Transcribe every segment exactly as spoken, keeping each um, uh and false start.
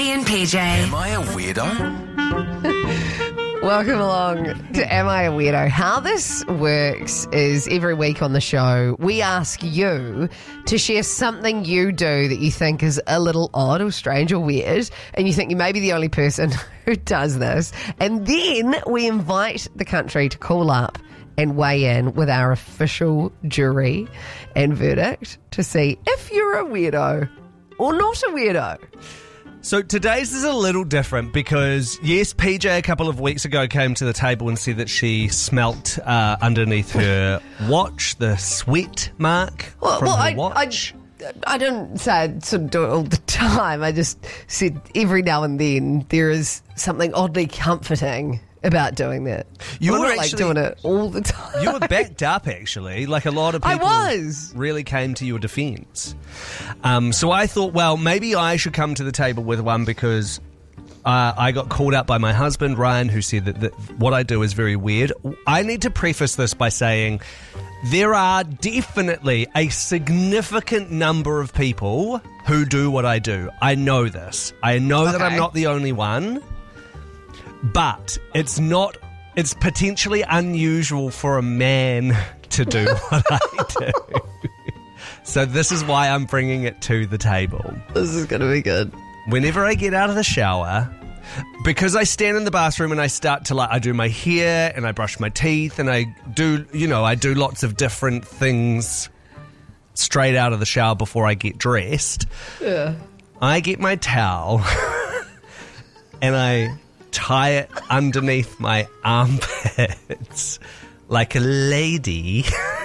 Maddie and P J. Am I a weirdo? Welcome along to Am I a Weirdo? How this works is every week on the show, we ask you to share something you do that you think is a little odd or strange or weird, and you think you may be the only person who does this. And then we invite the country to call up and weigh in with our official jury and verdict to see if you're a weirdo or not a weirdo. So today's is a little different because, yes, P J a couple of weeks ago came to the table and said that she smelt uh, underneath her watch the sweat mark Well, from well her I, watch. I, I don't say I sort of do it all the time. I just said every now and then there is something oddly comforting about doing that. You I'm were not like actually- doing it all the time. You were backed up, actually. Like a lot of I people was. really came to your defence. Um, so I thought, well, maybe I should come to the table with one because uh, I got called out by my husband, Ryan, who said that, that what I do is very weird. I need to preface this by saying there are definitely a significant number of people who do what I do. I know this. I know that I'm Okay. not the only one. But it's not, it's potentially unusual for a man to do what I do. So this is why I'm bringing it to the table. This is going to be good. Whenever I get out of the shower, because I stand in the bathroom and I start to like, I do my hair and I brush my teeth and I do, you know, I do lots of different things straight out of the shower before I get dressed. Yeah. I get my towel and I tie it underneath my armpits like a lady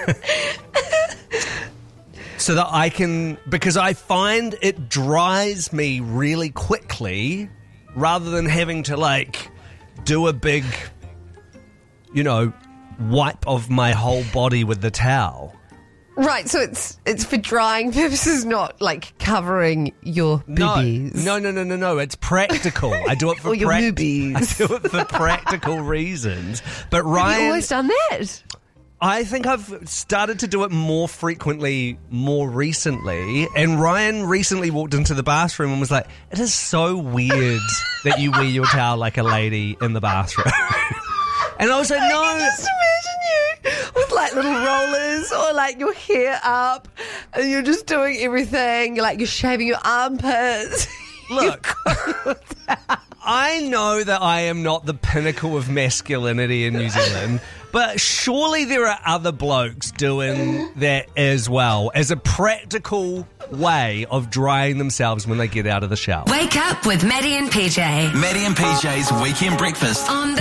so that I can, because I find it dries me really quickly rather than having to like do a big, you know, wipe of my whole body with the towel. Right, so it's it's for drying purposes, not like covering your No, boobies. no, no, no, no, no. It's practical. I do it for Or your prac- boobies. I do it for practical reasons. But Have Ryan, you always done that? I think I've started to do it more frequently, more recently. And Ryan recently walked into the bathroom and was like, "It is so weird that you wear your towel like a lady in the bathroom." And I was like, I "No." can just imagine you with like little rollers or like your hair up and you're just doing everything. You're like, you're shaving your armpits. Look, I know that I am not the pinnacle of masculinity in New Zealand, but surely there are other blokes doing that as well as a practical way of drying themselves when they get out of the shower. Wake up with Maddie and P J Maddie and P J's Weekend Breakfast. on the